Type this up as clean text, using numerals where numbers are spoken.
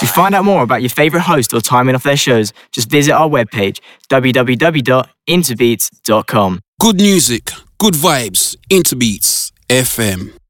To find out more about your favourite host or timing of their shows, just visit our webpage, www.interbeats.com. Good music, good vibes, Interbeats FM.